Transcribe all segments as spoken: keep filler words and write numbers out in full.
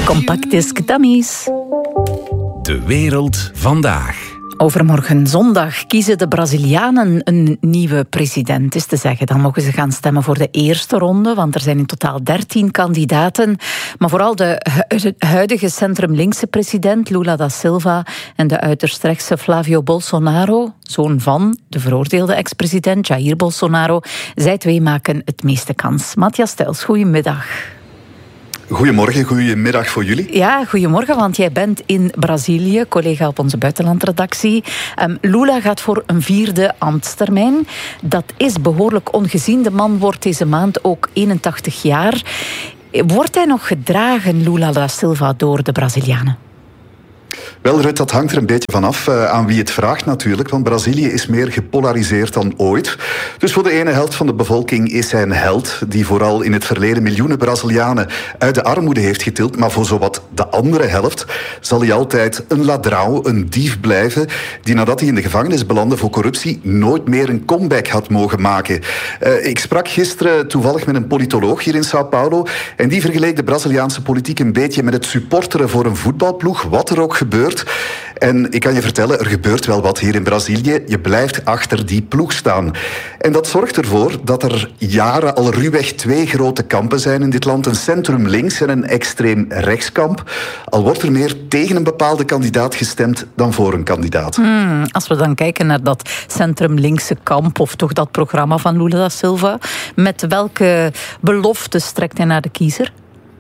Compact Disc Dummies. De wereld vandaag. Overmorgen zondag kiezen de Brazilianen een nieuwe president. Is te zeggen, dan mogen ze gaan stemmen voor de eerste ronde, want er zijn in totaal dertien kandidaten. Maar vooral de huidige centrum-linkse president Lula da Silva en de uiterst rechtse Flávio Bolsonaro, zoon van de veroordeelde ex-president Jair Bolsonaro, zij twee maken het meeste kans. Matthias Stels, goedemiddag. Goedemorgen, goedemiddag voor jullie. Ja, goedemorgen, want jij bent in Brazilië, collega op onze buitenlandredactie. Um, Lula gaat voor een vierde ambtstermijn. Dat is behoorlijk ongezien. De man wordt deze maand ook eenentachtig jaar. Wordt hij nog gedragen, Lula da Silva, door de Brazilianen? Wel, Rut, dat hangt er een beetje vanaf uh, aan wie het vraagt natuurlijk, want Brazilië is meer gepolariseerd dan ooit. Dus voor de ene helft van de bevolking is hij een held, die vooral in het verleden miljoenen Brazilianen uit de armoede heeft getild, maar voor zowat de andere helft zal hij altijd een ladrouw, een dief blijven, die nadat hij in de gevangenis belandde voor corruptie nooit meer een comeback had mogen maken. Uh, ik sprak gisteren toevallig met een politoloog hier in São Paulo en die vergeleek de Braziliaanse politiek een beetje met het supporteren voor een voetbalploeg, wat er ook gebeurt. En ik kan je vertellen, er gebeurt wel wat hier in Brazilië. Je blijft achter die ploeg staan. En dat zorgt ervoor dat er jaren al ruwweg twee grote kampen zijn in dit land. Een centrum-links en een extreem-rechtskamp. Al wordt er meer tegen een bepaalde kandidaat gestemd dan voor een kandidaat. Hmm, als we dan kijken naar dat centrum-linkse kamp, of toch dat programma van Lula da Silva, met welke beloftes strekt hij naar de kiezer?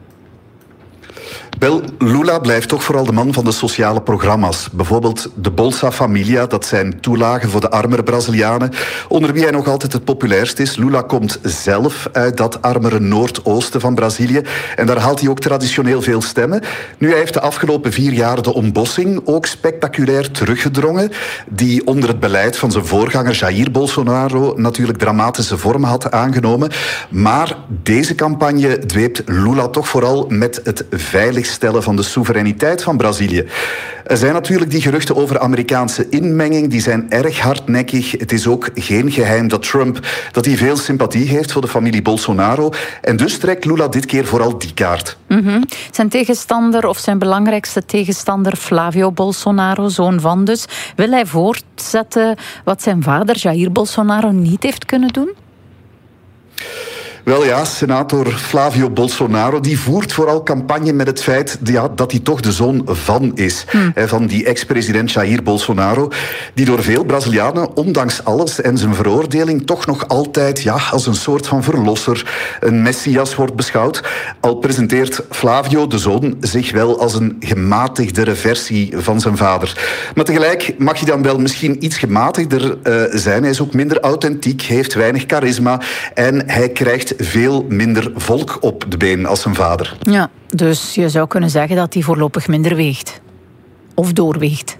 Wel, Lula blijft toch vooral de man van de sociale programma's. Bijvoorbeeld de Bolsa Familia, dat zijn toelagen voor de armere Brazilianen, onder wie hij nog altijd het populairst is. Lula komt zelf uit dat armere noordoosten van Brazilië en daar haalt hij ook traditioneel veel stemmen. Nu, hij heeft de afgelopen vier jaar de ontbossing ook spectaculair teruggedrongen, die onder het beleid van zijn voorganger Jair Bolsonaro natuurlijk dramatische vormen had aangenomen. Maar deze campagne dweept Lula toch vooral met het veiligstellen van de soevereiniteit van Brazilië. Er zijn natuurlijk die geruchten over Amerikaanse inmenging, die zijn erg hardnekkig. Het is ook geen geheim dat Trump dat hij veel sympathie heeft voor de familie Bolsonaro. En dus trekt Lula dit keer vooral die kaart. Mm-hmm. Zijn tegenstander, of zijn belangrijkste tegenstander, Flávio Bolsonaro, zoon van dus, wil hij voortzetten wat zijn vader Jair Bolsonaro niet heeft kunnen doen? Wel ja, senator Flávio Bolsonaro die voert vooral campagne met het feit ja, dat hij toch de zoon van is. Hmm. He, van die ex-president Jair Bolsonaro, die door veel Brazilianen, ondanks alles en zijn veroordeling, toch nog altijd ja, als een soort van verlosser, een messias wordt beschouwd. Al presenteert Flávio, de zoon, zich wel als een gematigdere versie van zijn vader. Maar tegelijk mag hij dan wel misschien iets gematigder uh, zijn. Hij is ook minder authentiek, heeft weinig charisma en hij krijgt veel minder volk op de been als zijn vader. Ja, dus je zou kunnen zeggen dat hij voorlopig minder weegt. Of doorweegt.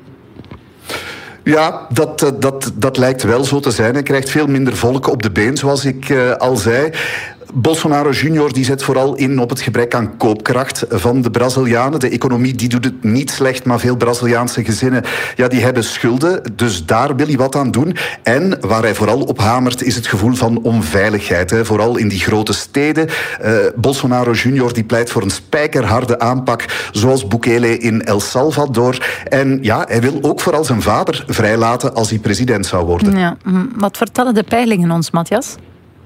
Ja, dat, dat, dat lijkt wel zo te zijn. Hij krijgt veel minder volk op de been, zoals ik uh, al zei. Bolsonaro junior die zet vooral in op het gebrek aan koopkracht van de Brazilianen. De economie die doet het niet slecht, maar veel Braziliaanse gezinnen ja, die hebben schulden. Dus daar wil hij wat aan doen. En waar hij vooral op hamert is het gevoel van onveiligheid. Hè. Vooral in die grote steden. Uh, Bolsonaro junior die pleit voor een spijkerharde aanpak, zoals Bukele in El Salvador. En ja, hij wil ook vooral zijn vader vrijlaten als hij president zou worden. Ja, wat vertellen de peilingen ons, Matthias?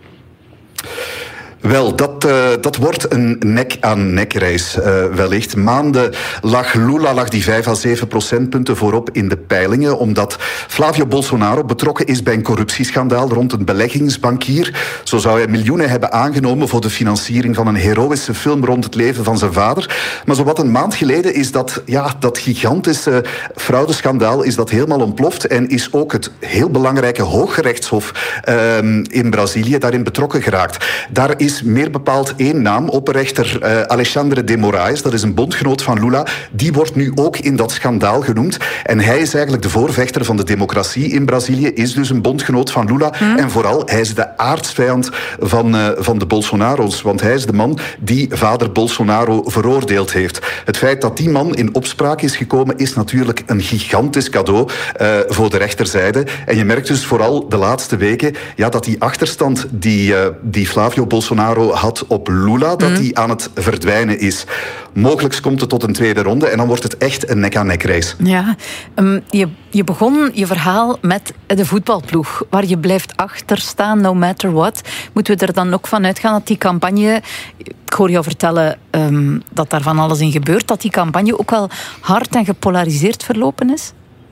Wel, dat, uh, dat wordt een nek-aan-nek-race uh, wellicht. Maanden lag Lula lag die vijf à zeven procentpunten voorop in de peilingen, omdat Flávio Bolsonaro betrokken is bij een corruptieschandaal rond een beleggingsbankier. Zo zou hij miljoenen hebben aangenomen voor de financiering van een heroïsche film rond het leven van zijn vader. Maar zowat een maand geleden is dat, ja, dat gigantische fraudeschandaal is dat helemaal ontploft en is ook het heel belangrijke Hooggerechtshof uh, in Brazilië daarin betrokken geraakt. Daar is meer bepaald één naam, opperrechter uh, Alexandre de Moraes, dat is een bondgenoot van Lula, die wordt nu ook in dat schandaal genoemd. En hij is eigenlijk de voorvechter van de democratie in Brazilië, is dus een bondgenoot van Lula. Hmm. En vooral, hij is de aardsvijand van, uh, van de Bolsonaro's, want hij is de man die vader Bolsonaro veroordeeld heeft. Het feit dat die man in opspraak is gekomen, is natuurlijk een gigantisch cadeau uh, voor de rechterzijde. En je merkt dus vooral de laatste weken ja, dat die achterstand die, uh, die Flávio Bolsonaro Bolsonaro had op Lula, dat die mm. aan het verdwijnen is. Mogelijk komt het tot een tweede ronde en dan wordt het echt een nek-aan-nek race. Ja, um, je, je begon je verhaal met de voetbalploeg, waar je blijft achterstaan, no matter what. Moeten we er dan ook van uitgaan dat die campagne, ik hoor jou vertellen um, dat daar van alles in gebeurt, dat die campagne ook wel hard en gepolariseerd verlopen is?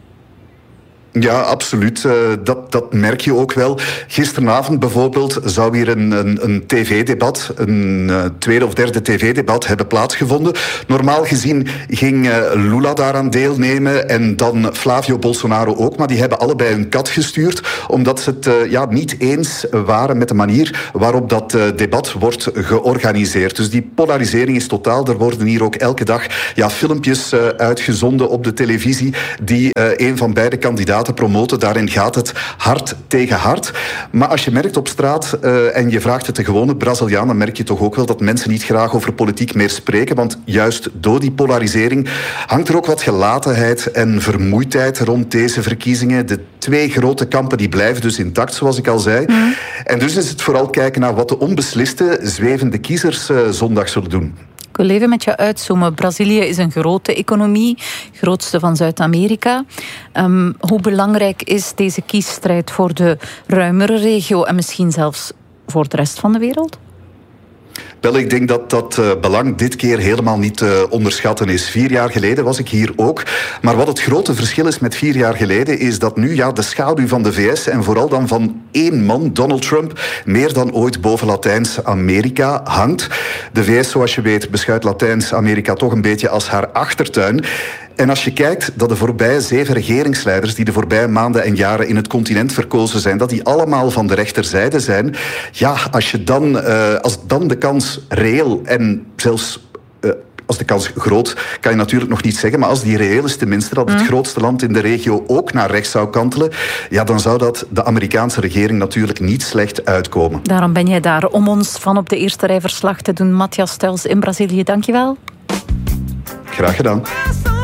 Ja, absoluut. Uh, dat, dat merk je ook wel. Gisteravond bijvoorbeeld zou hier een, een, een tv-debat, een uh, tweede of derde tv-debat hebben plaatsgevonden. Normaal gezien ging uh, Lula daaraan deelnemen en dan Flavio Bolsonaro ook, maar die hebben allebei een kat gestuurd, omdat ze het uh, ja, niet eens waren met de manier waarop dat uh, debat wordt georganiseerd. Dus die polarisering is totaal. Er worden hier ook elke dag ja, filmpjes uh, uitgezonden op de televisie die uh, een van beide kandidaten promoten. Daarin gaat het hard tegen hard. Maar als je merkt op straat uh, en je vraagt het de gewone Braziliaan, dan merk je toch ook wel dat mensen niet graag over politiek meer spreken. Want juist door die polarisering hangt er ook wat gelatenheid en vermoeidheid rond deze verkiezingen. De twee grote kampen die blijven dus intact, zoals ik al zei. Mm. En dus is het vooral kijken naar wat de onbesliste, zwevende kiezers uh, zondag zullen doen. Ik wil even met je uitzoomen. Brazilië is een grote economie, grootste van Zuid-Amerika. Um, hoe belangrijk is deze kiesstrijd voor de ruimere regio en misschien zelfs voor de rest van de wereld? Wel, ik denk dat dat uh, belang dit keer helemaal niet te uh, onderschatten is. Vier jaar geleden was ik hier ook. Maar wat het grote verschil is met vier jaar geleden, is dat nu ja, de schaduw van de V S en vooral dan van één man, Donald Trump, meer dan ooit boven Latijns-Amerika hangt. De V S, zoals je weet, beschouwt Latijns-Amerika toch een beetje als haar achtertuin. En als je kijkt dat de voorbije zeven regeringsleiders die de voorbije maanden en jaren in het continent verkozen zijn, dat die allemaal van de rechterzijde zijn, ja, als je dan, uh, als dan de kans reëel en zelfs uh, als de kans groot, kan je natuurlijk nog niet zeggen, maar als die reëel is tenminste, dat het mm. grootste land in de regio ook naar rechts zou kantelen, ja, dan zou dat de Amerikaanse regering natuurlijk niet slecht uitkomen. Daarom ben jij daar om ons van op de eerste rij verslag te doen. Matthias Stuyls in Brazilië, dankjewel. Graag gedaan.